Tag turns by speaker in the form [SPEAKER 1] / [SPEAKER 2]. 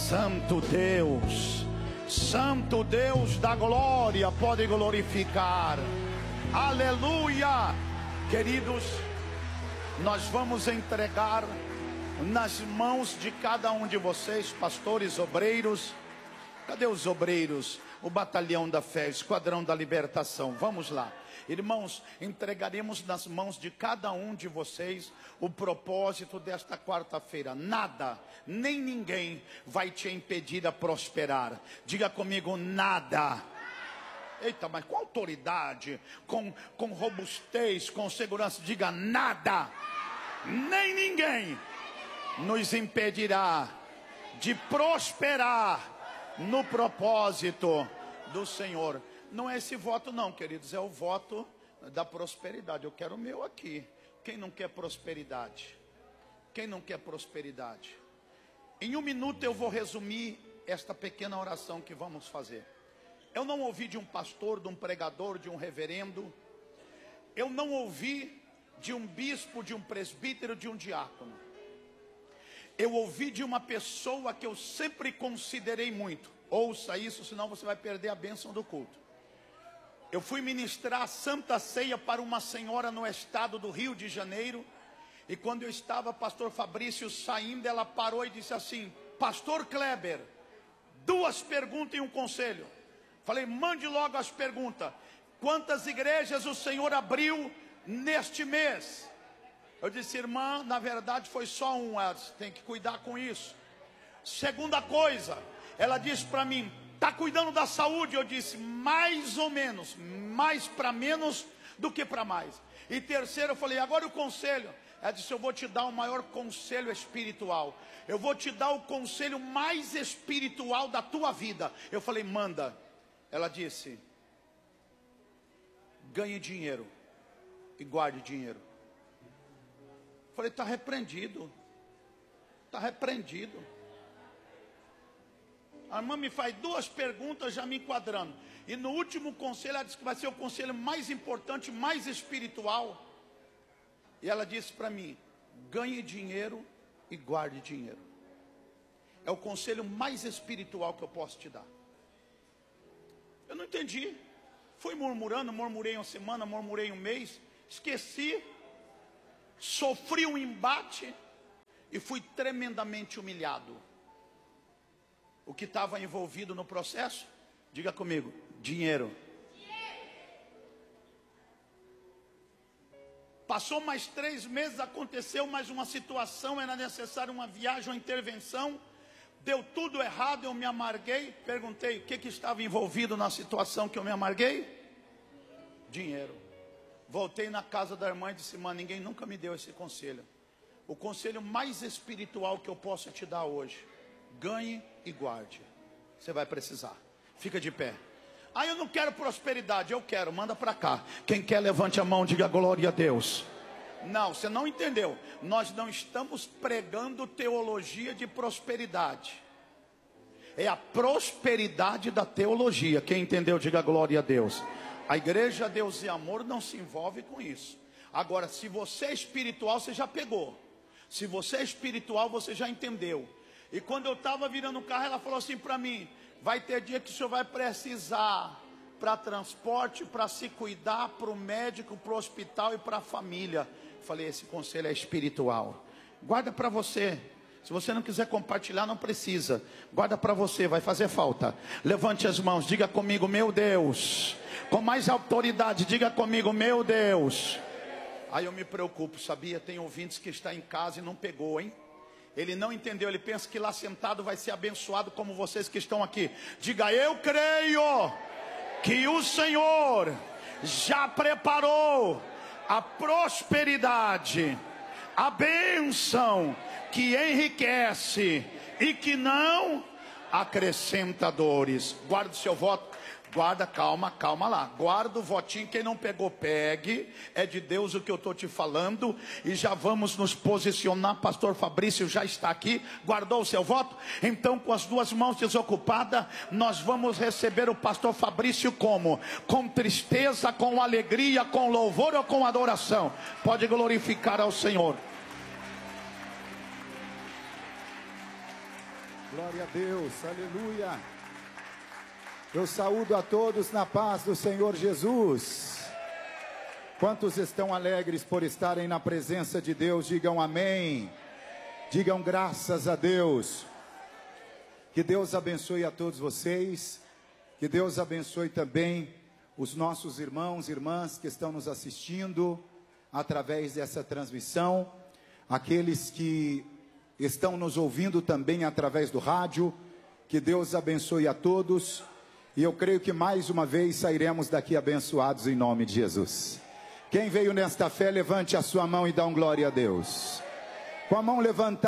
[SPEAKER 1] Santo Deus da glória, pode glorificar. Aleluia. Queridos, nós vamos entregar nas mãos de cada um de vocês, pastores, obreiros. Cadê os obreiros? O batalhão da fé, esquadrão da libertação. Vamos lá. Irmãos, entregaremos nas mãos de cada um de vocês o propósito desta quarta-feira. Nada, nem ninguém vai te impedir a prosperar. Diga comigo, nada. Eita, mas com autoridade, com robustez, com segurança, diga nada, nem ninguém nos impedirá de prosperar no propósito do Senhor. Não é esse voto não, queridos, é o voto da prosperidade. Eu quero o meu aqui. Quem não quer prosperidade? Quem não quer prosperidade? Em um minuto eu vou resumir esta pequena oração que vamos fazer. Eu não ouvi de um pastor, de um pregador, de um reverendo. Eu não ouvi de um bispo, de um presbítero, de um diácono. Eu ouvi de uma pessoa que eu sempre considerei muito. Ouça isso, senão você vai perder a bênção do culto. Eu fui ministrar a Santa Ceia para uma senhora no estado do Rio de Janeiro. E quando eu estava, pastor Fabrício, saindo, ela parou e disse assim: Pastor Kleber, 2 perguntas e um conselho. Falei, mande logo as perguntas. Quantas igrejas o Senhor abriu neste mês? Eu disse, irmã, na verdade foi só uma, tem que cuidar com isso. Segunda coisa, ela disse para mim, está cuidando da saúde? Eu disse, mais ou menos, mais para menos do que para mais. E terceiro, eu falei, agora o conselho. Ela disse, eu vou te dar o maior conselho espiritual. Eu vou te dar o conselho mais espiritual da tua vida. Eu falei, manda. Ela disse, ganhe dinheiro e guarde dinheiro. Eu falei, está repreendido. Está repreendido. A irmã me faz 2 perguntas já me enquadrando. E no último conselho, ela disse que vai ser o conselho mais importante, mais espiritual. E ela disse para mim, ganhe dinheiro e guarde dinheiro. É o conselho mais espiritual que eu posso te dar. Eu não entendi. Fui murmurando, murmurei uma semana, murmurei um mês. Esqueci. Sofri um embate. E fui tremendamente humilhado. O que estava envolvido no processo? Diga comigo, dinheiro. Passou mais 3 meses, aconteceu mais uma situação, era necessário uma viagem, uma intervenção. Deu tudo errado, eu me amarguei. Perguntei, o que estava envolvido na situação que eu me amarguei? Dinheiro. Voltei na casa da irmã e disse, mãe, ninguém nunca me deu esse conselho. O conselho mais espiritual que eu posso te dar hoje. Ganhe e guarde. Você vai precisar. Fica de pé. Ah, eu não quero prosperidade. Eu quero, manda para cá. Quem quer, levante a mão, diga glória a Deus. Não, você não entendeu. Nós não estamos pregando teologia de prosperidade. É a prosperidade da teologia. Quem entendeu, diga glória a Deus. A igreja Deus e Amor não se envolve com isso. Agora, se você é espiritual, você já pegou. Se você é espiritual, você já entendeu. E quando eu estava virando o carro, ela falou assim para mim, vai ter dia que o senhor vai precisar para transporte, para se cuidar, para o médico, para o hospital e para a família. Falei, esse conselho é espiritual. Guarda para você. Se você não quiser compartilhar, não precisa. Guarda para você, vai fazer falta. Levante as mãos, diga comigo, meu Deus. Com mais autoridade, diga comigo, meu Deus. Aí eu me preocupo, sabia? Tem ouvintes que está em casa e não pegou, hein? Ele não entendeu, ele pensa que lá sentado vai ser abençoado como vocês que estão aqui. Diga, eu creio que o Senhor já preparou a prosperidade, a bênção que enriquece e que não acrescenta dores. Guarda o seu voto. Guarda, calma lá. Guarda o votinho, quem não pegou, pegue. É de Deus o que eu estou te falando. E já vamos nos posicionar. Pastor Fabrício já está aqui. Guardou o seu voto? Então, com as 2 mãos desocupadas, nós vamos receber o pastor Fabrício como? Com tristeza, com alegria, com louvor ou com adoração? Pode glorificar ao Senhor.
[SPEAKER 2] Glória a Deus, aleluia. Eu saúdo a todos na paz do Senhor Jesus. Quantos estão alegres por estarem na presença de Deus? Digam amém. Digam graças a Deus. Que Deus abençoe a todos vocês. Que Deus abençoe também os nossos irmãos e irmãs que estão nos assistindo através dessa transmissão. Aqueles que estão nos ouvindo também através do rádio. Que Deus abençoe a todos. E eu creio que mais uma vez sairemos daqui abençoados em nome de Jesus. Quem veio nesta fé, levante a sua mão e dá um glória a Deus. Com a mão levantada.